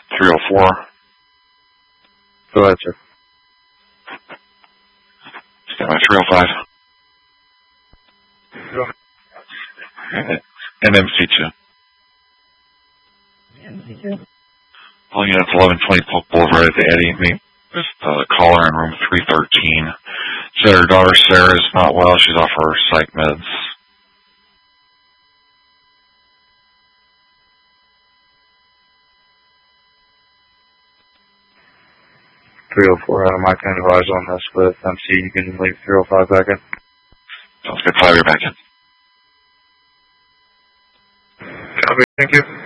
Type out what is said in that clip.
304. Go ahead, sir. Stand by 305. Go ahead. NMC2. All units 1120 Polk Boulevard at the Eddie. Meet with the caller in room 313. Said her daughter Sarah is not well. She's off her psych meds. .304 Adam, I can advise on this with MC. You can leave 305 back in. Sounds good. 5, you're back in. Copy. Thank you.